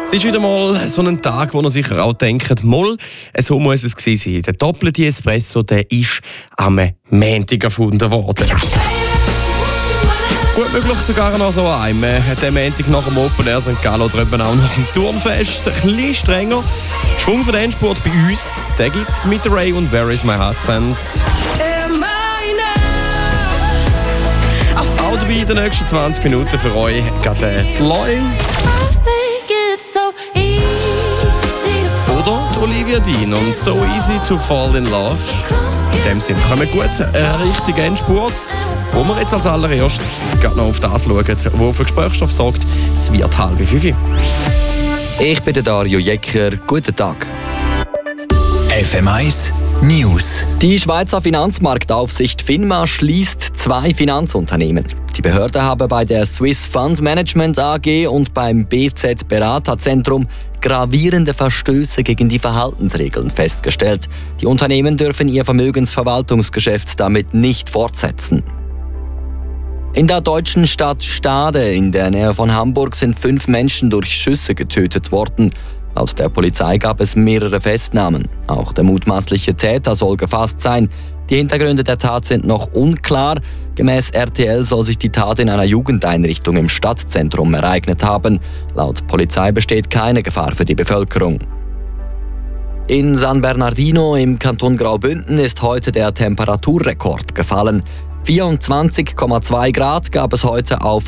Es ist wieder mal so ein Tag, wo man sicher auch denkt, mal, so muss es gewesen sein. Der doppelte Espresso, der ist am Montag erfunden worden. Gut möglich sogar noch so einem. Der Montag nach dem Open Air St. Gallen oder eben auch nach dem Turnfest. Ein bisschen strenger. Schwung für den Endspurt bei uns, den gibt es mit Ray und Where is my husband. Auch dabei in den nächsten 20 Minuten für euch gerade die Loi. Oder die Olivia Dean und So Easy to Fall in Love. In dem Sinne kommen wir gut Richtung Endspurt, wo wir jetzt als allererstes gerade noch auf das schauen, wo für Gesprächsstoff sorgt. Es wird 4:30. Ich bin der Dario Jecker. Guten Tag. FM1 News. Die Schweizer Finanzmarktaufsicht FINMA schließt 2 Finanzunternehmen. Die Behörde habe bei der Swiss Fund Management AG und beim BZ Beraterzentrum gravierende Verstöße gegen die Verhaltensregeln festgestellt. Die Unternehmen dürfen ihr Vermögensverwaltungsgeschäft damit nicht fortsetzen. In der deutschen Stadt Stade in der Nähe von Hamburg sind 5 Menschen durch Schüsse getötet worden. Laut der Polizei gab es mehrere Festnahmen. Auch der mutmaßliche Täter soll gefasst sein. Die Hintergründe der Tat sind noch unklar. Gemäß RTL soll sich die Tat in einer Jugendeinrichtung im Stadtzentrum ereignet haben. Laut Polizei besteht keine Gefahr für die Bevölkerung. In San Bernardino im Kanton Graubünden ist heute der Temperaturrekord gefallen. 24,2 Grad gab es heute auf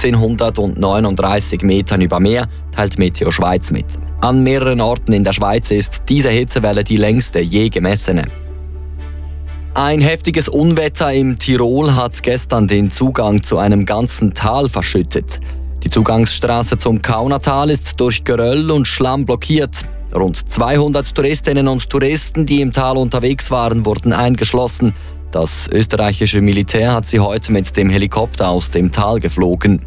1639 Metern über Meer, teilt Meteo Schweiz mit. An mehreren Orten in der Schweiz ist diese Hitzewelle die längste je gemessene. Ein heftiges Unwetter im Tirol hat gestern den Zugang zu einem ganzen Tal verschüttet. Die Zugangsstraße zum Kaunertal ist durch Geröll und Schlamm blockiert. Rund 200 Touristinnen und Touristen, die im Tal unterwegs waren, wurden eingeschlossen. Das österreichische Militär hat sie heute mit dem Helikopter aus dem Tal geflogen.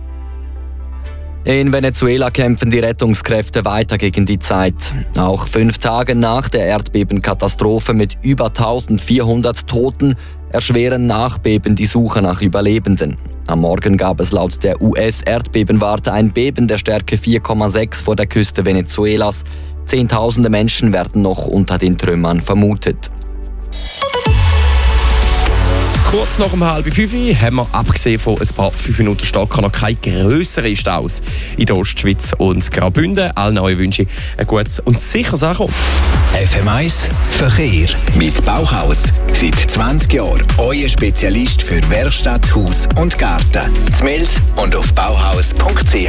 In Venezuela kämpfen die Rettungskräfte weiter gegen die Zeit. Auch 5 Tage nach der Erdbebenkatastrophe mit über 1400 Toten erschweren Nachbeben die Suche nach Überlebenden. Am Morgen gab es laut der US-Erdbebenwarte ein Beben der Stärke 4,6 vor der Küste Venezuelas. Zehntausende Menschen werden noch unter den Trümmern vermutet. Kurz nach 4:30 haben wir, abgesehen von ein paar 5 Minuten Stocker, noch keine grösseren Staus in der Ostschweiz und Graubünden. Allen euch wünsche ich ein gutes und sicheres Ankommen. FM1 Verkehr mit Bauhaus. Seit 20 Jahren euer Spezialist für Werkstatt, Haus und Garten. Z'Mels und auf bauhaus.ch.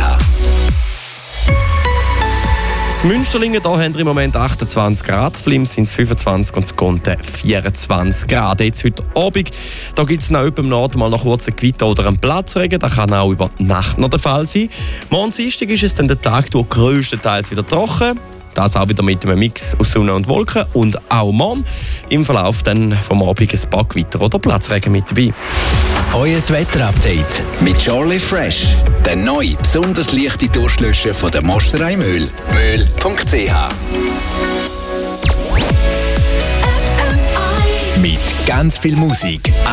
In Münsterlingen da haben wir im Moment 28 Grad, Flims sind es 25 und Skonten 24 Grad. Jetzt heute Abend gibt es noch im Norden mal noch kurz ein Gewitter oder einen Platzregen. Das kann auch über die Nacht noch der Fall sein. Morgen Dienstag ist es dann der Tag durch grösstenteils wieder trocken. Das auch wieder mit einem Mix aus Sonne und Wolken. Und auch morgen im Verlauf dann vom Abend ein paar Gewitter oder Platzregen mit dabei. Euer Wetterupdate mit Charlie Fresh. Der neue, besonders leichte Durstlöscher von der Mosterei Möhl. Möhl.ch. Mit ganz viel Musik.